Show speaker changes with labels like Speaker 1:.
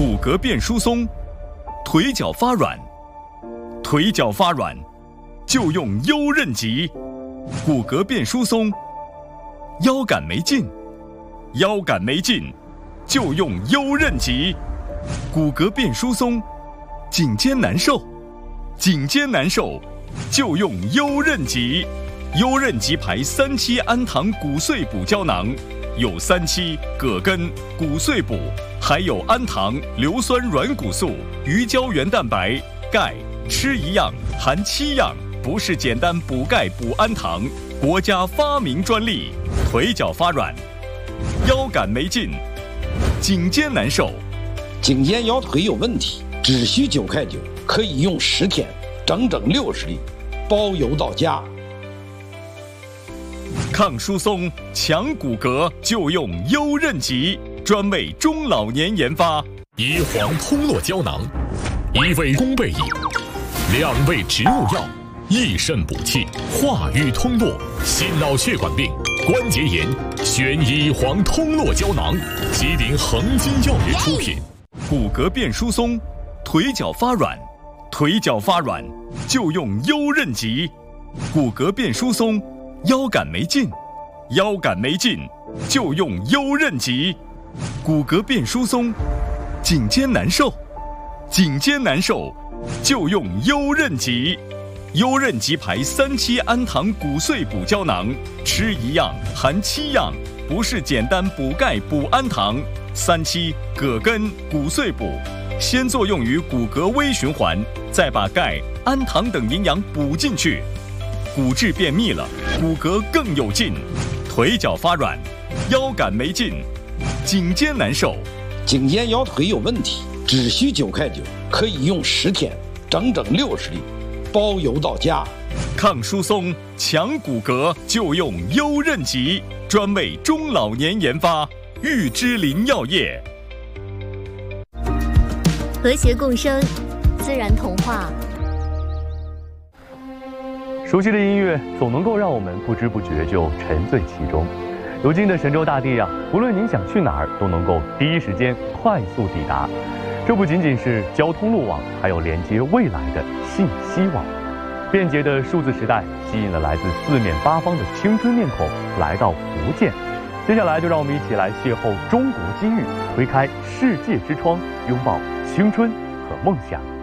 Speaker 1: 骨骼变疏松，腿脚发软，腿脚发软就用优韧极；骨骼变疏松，腰杆没劲，腰杆没劲就用优韧极；骨骼变疏松，颈肩难受，颈肩难受就用优韧极。优韧极牌3期氨糖骨碎补胶囊，有3期、葛根、骨碎补，还有氨糖、硫酸软骨素、鱼胶原蛋白、钙，吃一样含7样，不是简单补钙补氨糖，国家发明专利。腿脚发软，腰杆没劲，颈肩难受，
Speaker 2: 颈肩腰腿有问题，只需9块9，可以用10天，整整60粒，包邮到家。
Speaker 1: 抗疏松、强骨骼就用优韧极，专为中老年研发。
Speaker 3: 乙黄通络胶囊，1味宫贝饮，2味植物药，益肾补气，化瘀通络，心脑血管病、关节炎，选乙黄通络胶囊，吉林恒金药业出品。
Speaker 1: 骨骼变疏松，腿脚发软，腿脚发软就用优韧极；骨骼变疏松，腰杆没劲，腰杆没劲就用优韧极；骨骼变疏松，颈肩难受，颈肩难受就用优韧极。优韧极牌3期氨糖骨碎补胶囊，吃一样含7样，不是简单补钙补氨糖。3期、葛根、骨碎补，先作用于骨骼微循环，再把钙、氨糖等营养补进去。骨质变密了，骨骼更有劲。腿脚发软，腰杆没劲，颈肩难受，
Speaker 2: 颈肩腰腿有问题，只需9块9，可以用10天，整整60粒，包邮到家。
Speaker 1: 抗疏松、强骨骼就用优韧极，专为中老年研发。玉芝林药业。
Speaker 4: 和谐共生，自然童话。
Speaker 5: 熟悉的音乐总能够让我们不知不觉就沉醉其中。如今的神州大地呀，无论您想去哪儿，都能够第一时间快速抵达。这不仅仅是交通路网，还有连接未来的信息网。便捷的数字时代吸引了来自4面8方的青春面孔来到福建。接下来就让我们一起来邂逅中国机遇，推开世界之窗，拥抱青春和梦想。